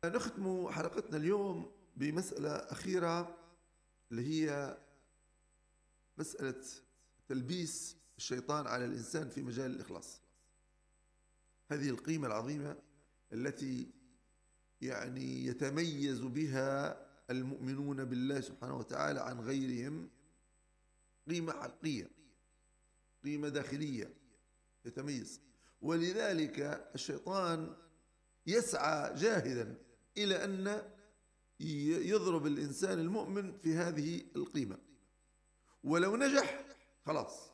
نختم حلقتنا اليوم بمسألة أخيرة، اللي هي مسألة تلبيس الشيطان على الإنسان في مجال الإخلاص. هذه القيمة العظيمة التي يتميز بها المؤمنون بالله سبحانه وتعالى عن غيرهم، قيمة حقيقية، قيمة داخلية يتميز. ولذلك الشيطان يسعى جاهدا إلى أن يضرب الإنسان المؤمن في هذه القيمة، ولو نجح خلاص.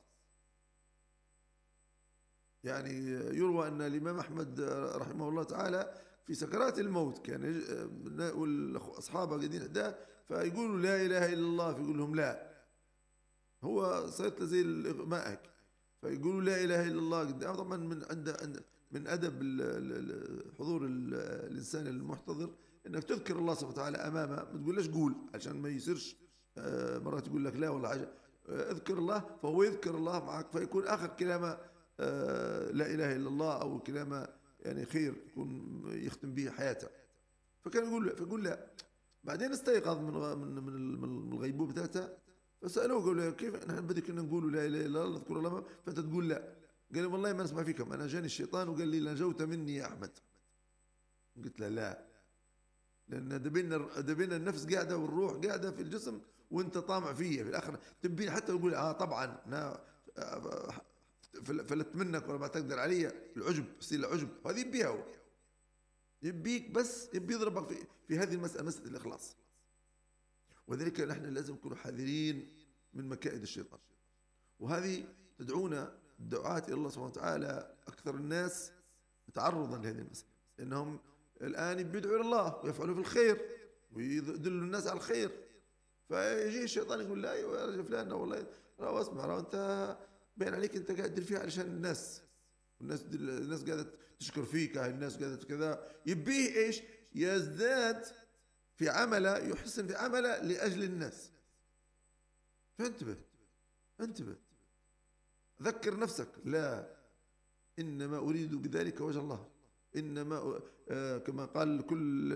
يروى أن الإمام أحمد رحمه الله تعالى في سكرات الموت كان أصحابه قاعدين ده فيقولوا لا إله إلا الله، فيقول لهم لا، هو صارت زي مائك، فيقولوا لا إله إلا الله قدام. طبعا من أدب حضور الإنسان المحتضر إنك تذكر الله سبحانه وتعالى أمامه، ما تقولش قول عشان ما يصيرش مرات يقول لك لا ولا حاجة. اذكر الله فهو يذكر الله معك، فيكون آخر كلامه لا إله إلا الله، أو كلامه خير يكون يختم به حياته. فكان فيقول لا. بعدين استيقظ من الغيبوبة بتاعته، فسألوه قالوا له كيف نحن بدك كنا نقول لا إله إلا الله نذكر الله فأنت تقول لا؟ قال والله ما نسمع فيكم، أنا جاني الشيطان وقال لي نجوت مني يا أحمد. قلت له لا، لأن دبينا النفس قاعدة والروح قاعدة في الجسم، وانت طامع فيه في الآخر تبين حتى يقول طبعا أنا فلت منك ولا ما تقدر علي. العجب يصير العجب، هذه يبيها هو، يبيك بس يبي يضربك في هذه المسألة، مسألة الإخلاص. وذلك نحن لازم نكون حذرين من مكائد الشيطان، وهذه تدعونا الدعاة إلى الله سبحانه وتعالى أكثر الناس تعرضا لهذه المسألة، لأنهم الآن بيدعوا إلى الله ويفعلوا في الخير ويدلوا الناس على الخير، فيجي الشيطان يقول لا يا رجل فلان والله اسمع أنت بين عليك أنت قاعد تدير فيها علشان الناس قاعدة تشكر فيك، الناس قاعدة كذا، يبيه إيش؟ يزداد في عمله، يحسن في عمله لأجل الناس. فانتبه، ذكر نفسك، لا إنما أريد بذلك وجه الله، إنما كما قال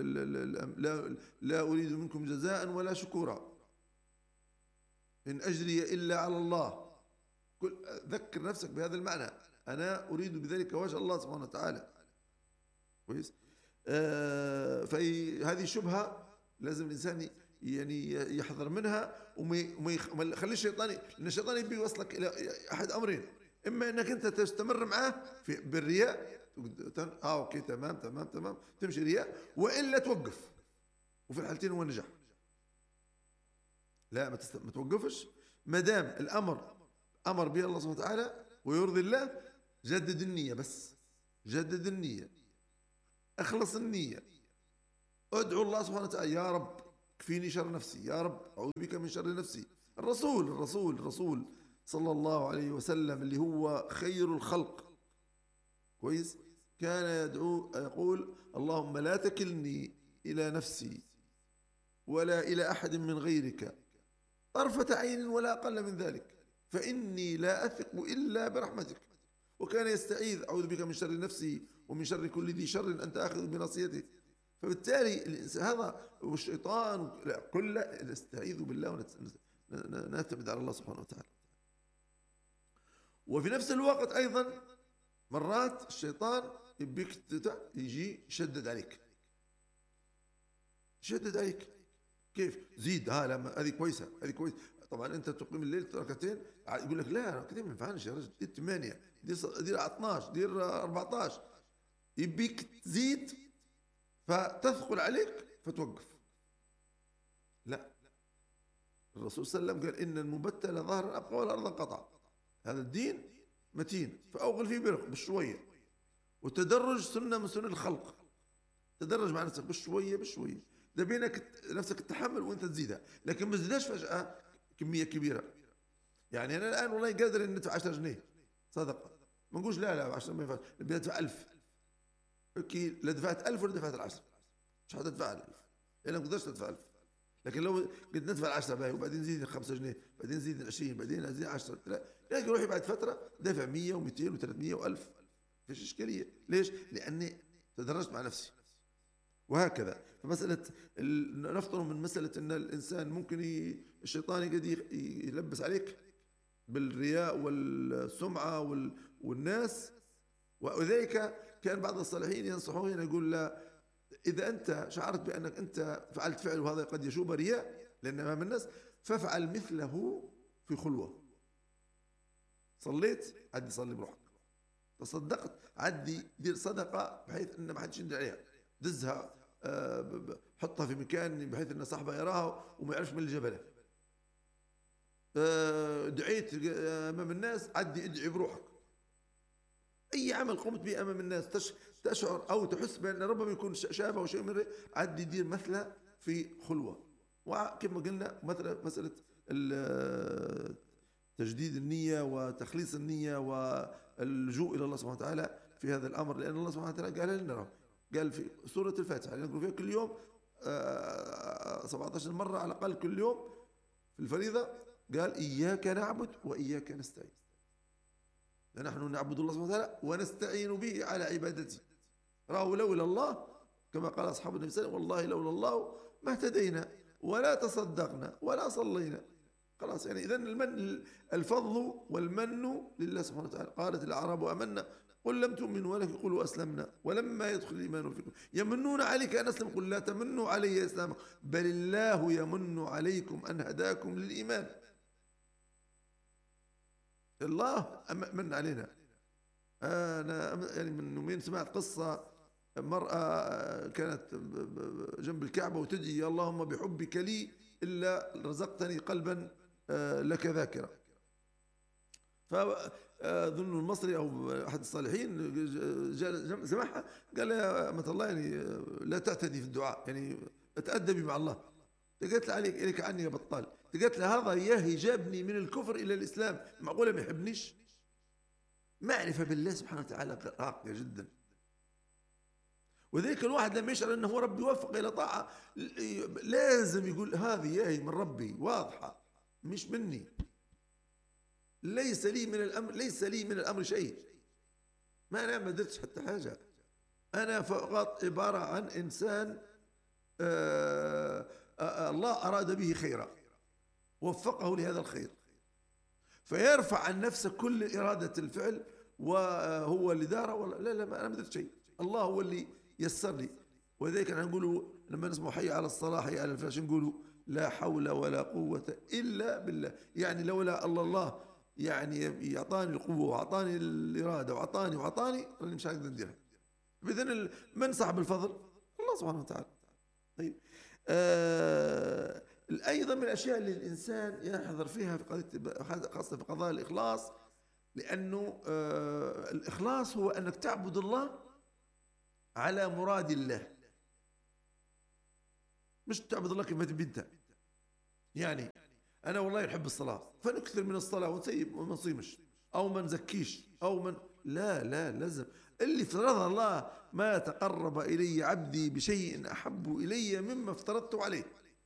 لا أريد منكم جزاء ولا شكورا، إن أجري إلا على الله. ذكر نفسك بهذا المعنى، أنا أريد بذلك وجه الله سبحانه وتعالى. كويس. فهذه شبهة لازم الإنسان يحذر منها، وما يخليش الشيطان، لأن الشيطان يبي يوصلك إلى أحد أمرين: إما أنك أنت تستمر معه بالرياء، أوكي تمام تمشي رياء، وإلا توقف، وفي الحالتين هو نجح. لا ما توقفش، ما دام الأمر أمر به الله سبحانه وتعالى ويرضي الله، جدد النية، بس جدد النية، اخلص النية، ادعو الله سبحانه وتعالى: يا رب كفيني شر نفسي، يا رب أعوذ بك من شر نفسي. الرسول صلى الله عليه وسلم اللي هو خير الخلق، كويس، كان يدعو يقول: اللهم لا تكلني إلى نفسي ولا إلى أحد من غيرك طرفة عين ولا أقل من ذلك، فإني لا أثق إلا برحمتك. وكان يستعيذ: أعوذ بك من شر نفسي ومن شر كل ذي شر أنت آخذ بناصيته. فبالتالي الإنسان هذا والشيطان كله نستعيذ بالله ونعتمد على الله سبحانه وتعالى. وفي نفس الوقت أيضا مرات الشيطان يبيك يجي يشدد عليك. كيف؟ زيد، هذه كويسة. طبعا أنت تقيم الليل ركعتين، يقول لك لا ركعتين ما ينفعش يا رجل، دير 8، دير 12، دير 14، يبيك تزيد فتثقل عليك فتوقف. لا، الرسول صلى الله عليه وسلم قال: إن المبتل ظهر أبقى والأرض انقطع. هذا الدين متين، فأوغل فيه بالشوية، وتدرج سنة من سنن الخلق. تدرج مع نفسك بالشوية، ده بينك نفسك التحمل وانت تزيدها، لكن ما تزيدهاش فجأة كمية كبيرة. أنا الآن والله قادر إن ندفع 10 جنيه صدقة، ما نقولش لا 10 ما ينفعش، نبي ندفع 1000. لا دفعت 1000 ولا دفعت 10، مش حتدفع 1000 لأنك ما تقدرش تدفع 1000. لكن لو قد ندفع 10 باهي، وبعدين نزيد 5 جنيه، بعدين نزيد 20، بعدين نزيد 10، لا روحي بعد فترة دافع 100 و200 و300 و1000، فيش إشكالية. ليش؟ لأني تدرجت مع نفسي. وهكذا. فمسألة نفطر من مسألة أن الإنسان ممكن الشيطان قد يلبس عليك بالرياء والسمعة والناس، وذلك كان بعض الصالحين ينصحون يقول لا، إذا أنت شعرت بأنك أنت فعلت فعل وهذا قد يشوب رياء لأن أمام الناس، فافعل مثله في خلوة. صليت عدي صلي بروحك، تصدقت عدي دير صدقة بحيث أن ما حدش يندى عليها، دزها حطها في مكان بحيث أن صاحبها يراها وما يعرفش من الجبلة. دعيت أمام الناس عدي ادعي بروحك. أي عمل قمت به أمام الناس تشعر أو تحس بأن ربما يكون شابه وشيء من عدي دير مثله في خلوة. وكما قلنا مسألة تجديد النية وتخليص النية واللجوء إلى الله سبحانه وتعالى في هذا الأمر، لأن الله سبحانه وتعالى قال لنا، قال في سورة الفاتحة نقول فيها كل يوم 17 مرة على الأقل كل يوم في الفريضة، قال إياك نعبد وإياك نستعين. نحن نعبد الله سبحانه وتعالى ونستعين به على عبادته. رأوا لولا الله كما قال أصحاب النبي صلى الله عليه وسلم والله لولا الله ما اهتدينا ولا تصدقنا ولا صلينا. خلاص يعني إذن الفضل والمن لله سبحانه وتعالى. قالت الأعراب آمنا قل لم تؤمنوا ولكن قولوا أسلمنا ولما يدخل الإيمان فيكم يمنون عليك أن أسلم قل لا تمنوا علي إسلامكم بل الله يمن عليكم أن هداكم للإيمان. الله من علينا. أنا يعني من يومين سمعت قصة مرأة كانت جنب الكعبة وتدعي اللهم بحبك لي إلا رزقتني قلبا لك ذاكرة. فظن المصري أو أحد الصالحين سمعها قال يا أمة الله يعني لا تعتدي في الدعاء، يعني تأدبي مع الله. قالت له عليك عني يا بطال. قالت له هذا إياه جابني من الكفر إلى الإسلام، معقولة ما يحبنيش؟ معرفة بالله سبحانه وتعالى راقية جدا. وذلك الواحد لما يشعر أنه ربي وفق إلى طاعة لازم يقول هذه ياهي من ربي واضحة مش مني، ليس لي من الأمر شيء، ما أنا ما درتش حتى حاجة، أنا فقط عبارة عن إنسان الله أراد به خيرا وفقه لهذا الخير، فيرفع عن نفسه كل إرادة الفعل وهو اللي داره. لا أنا ما درت شيء، الله هو اللي يسر لي. وذلك نقولوا لما نسمع حي على الصلاة حي على الفلاح نقولوا لا حول ولا قوة إلا بالله. يعني لولا الله يعني يعطاني القوة وعطاني الإرادة وعطاني راني مش هقدر نديرها. إذن من صاحب الفضل؟ الله سبحانه وتعالى. طيب أيضا من الأشياء اللي الإنسان يحذر فيها في قضية خاصة في قضايا الإخلاص، لأنه الإخلاص هو أنك تعبد الله على مراد الله، مش تعبد الله كيف ما تبي أنت. يعني أنا والله نحب الصلاة فنكثر من الصلاة ونسيب وما نصيمش أو ما نزكيش أو من لا لازم اللي افترض الله ما تقرب إلي عبدي بشيء أحب إلي مما افترضت عليه.